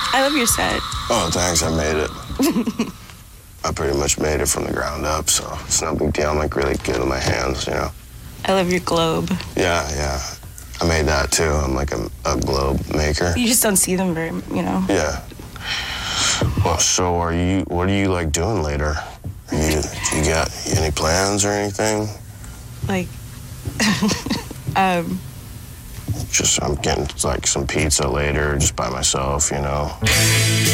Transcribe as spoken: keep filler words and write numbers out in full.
I love your set. Oh, thanks. I made it. I pretty much made it from the ground up, so it's no big deal. I'm like really good with my hands, you know. I love your globe. Yeah, yeah. I made that too. I'm like a, a globe maker. You just don't see them very, you know. Yeah. Well, so are you? What are you like doing later? Are you? Do you got any plans or anything? Like, um. Just I'm getting like some pizza later, just by myself, you know.